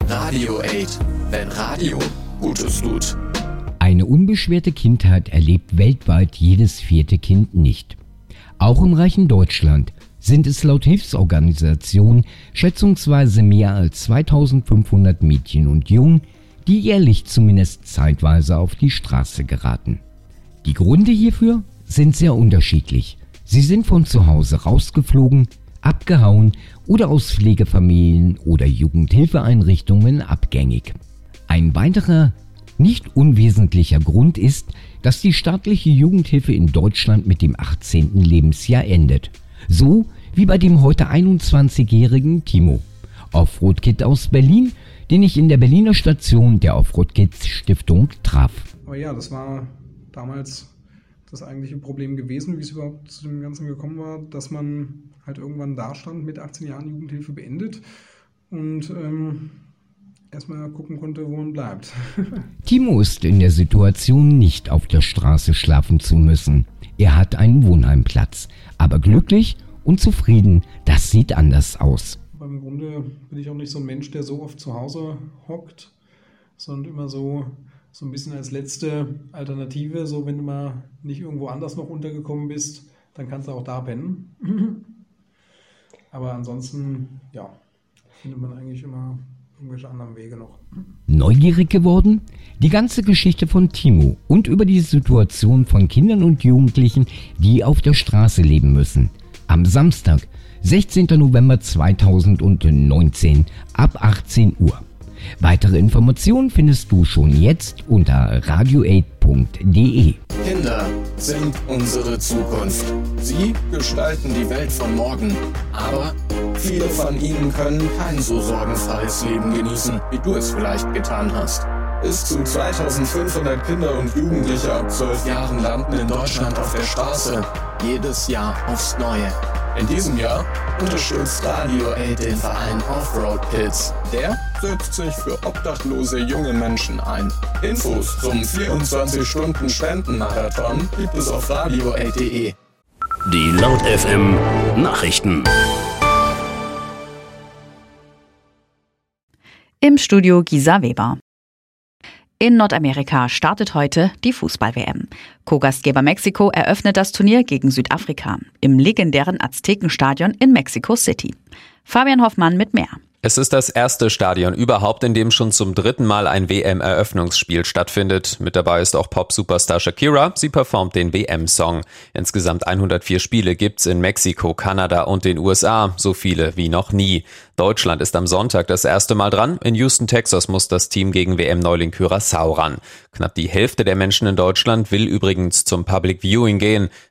Radio 8, wenn Radio Gutes tut. Eine unbeschwerte Kindheit erlebt weltweit jedes vierte Kind nicht. Auch im reichen Deutschland sind es laut Hilfsorganisationen schätzungsweise mehr als 2500 Mädchen und Jungen, die jährlich zumindest zeitweise auf die Straße geraten. Die Gründe hierfür sind sehr unterschiedlich. Sie sind von zu Hause rausgeflogen, abgehauen oder aus Pflegefamilien oder Jugendhilfeeinrichtungen abgängig. Ein weiterer, nicht unwesentlicher Grund ist, dass die staatliche Jugendhilfe in Deutschland mit dem 18. Lebensjahr endet. So wie bei dem heute 21-jährigen Timo, Offroad-Kid aus Berlin, den ich in der Berliner Station der Offroad-Kids-Stiftung traf. Aber ja, das war damals das eigentliche Problem gewesen, wie es überhaupt zu dem Ganzen gekommen war, dass man halt irgendwann da stand, mit 18 Jahren Jugendhilfe beendet und erstmal gucken konnte, wo man bleibt. Timo ist in der Situation, nicht auf der Straße schlafen zu müssen. Er hat einen Wohnheimplatz, aber glücklich und zufrieden, das sieht anders aus. Aber im Grunde bin ich auch nicht so ein Mensch, der so oft zu Hause hockt, sondern immer so ein bisschen als letzte Alternative, so wenn du mal nicht irgendwo anders noch untergekommen bist, dann kannst du auch da pennen. Aber ansonsten, ja, findet man eigentlich immer irgendwelche anderen Wege noch. Neugierig geworden? Die ganze Geschichte von Timo und über die Situation von Kindern und Jugendlichen, die auf der Straße leben müssen. Am Samstag, 16. November 2019, ab 18 Uhr. Weitere Informationen findest du schon jetzt unter radio8.de. Kinder sind unsere Zukunft. Sie gestalten die Welt von morgen. Aber viele von ihnen können kein so sorgenfreies Leben genießen, wie du es vielleicht getan hast. Bis zu 2500 Kinder und Jugendliche ab 12 Jahren landen in Deutschland auf der Straße. Jedes Jahr aufs Neue. In diesem Jahr unterstützt Radio 8 den Verein Offroad Kids. Der setzt sich für obdachlose junge Menschen ein. Infos zum 24-Stunden-Spendenmarathon gibt es auf radio8.de. Die Laut FM Nachrichten. Im Studio Gisa Weber. In Nordamerika startet heute die Fußball-WM. Co-Gastgeber Mexiko eröffnet das Turnier gegen Südafrika im legendären Aztekenstadion in Mexico City. Fabian Hoffmann mit mehr. Es ist das erste Stadion überhaupt, in dem schon zum 3. Mal ein WM-Eröffnungsspiel stattfindet. Mit dabei ist auch Pop-Superstar Shakira. Sie performt den WM-Song. Insgesamt 104 Spiele gibt's in Mexiko, Kanada und den USA. So viele wie noch nie. Deutschland ist am Sonntag das erste Mal dran. In Houston, Texas muss das Team gegen WM-Neuling Curaçao ran. Knapp die Hälfte der Menschen in Deutschland will übrigens zum Public Viewing gehen.